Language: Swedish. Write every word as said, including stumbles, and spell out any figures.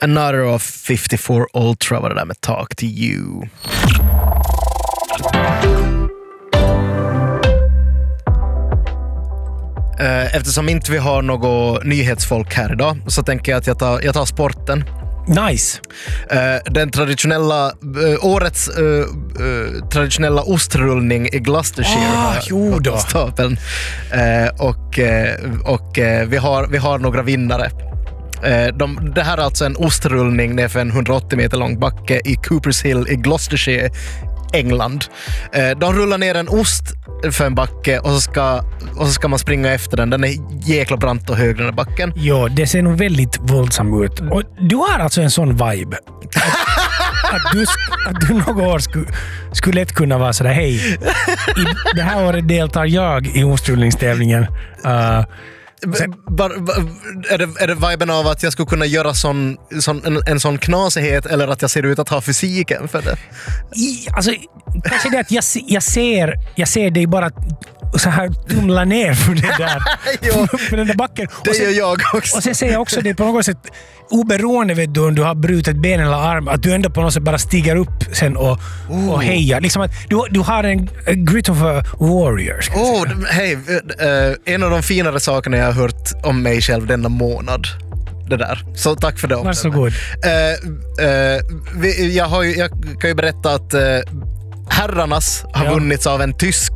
Another of fifty-four Ultra var det där med Talk to You. Eftersom inte vi har något nyhetsfolk här idag så tänker jag att jag tar, jag tar sporten. Nice. Den traditionella årets uh, traditionella ostrullning i Gloucestershire ah, jo då. Stapeln. Och, och vi, har, vi har några vinnare. De, det här är alltså en ostrullning nerför en hundraåttio meter lång backe i Coopers Hill i Gloucestershire, England. De rullar ner en ost för en backe och så ska, och så ska man springa efter den. Den är jäkla brant och hög den här backen. Ja, det ser nog väldigt våldsam ut. Och du har alltså en sån vibe. Att, att, du, att du några år skulle, skulle lätt kunna vara sådär, hej, i det här året deltar jag i ostrullningstävlingen. Uh, Sen, bar, bar, är, det, är det viben av att jag skulle kunna göra sån, sån, en, en sån knasighet eller att jag ser ut att ha fysiken för det? I, alltså, kanske det att jag, jag, ser, jag ser dig bara så här tumla ner för det där, för den där backen. Det och sen, gör jag också. Och sen ser jag också det på något sätt, oberoende vet du om du har brutit ben eller arm, att du ändå på något sätt bara stiger upp sen och, oh. och hejar. Liksom att du, du har en, en grit of a warrior. Oh, hej, uh, en av de finare sakerna jag har hört om mig själv denna månad. Det där. Så tack för det. Varsågod. Uh, uh, vi, jag, har ju, jag kan ju berätta att uh, herrarnas har ja. vunnits av en tysk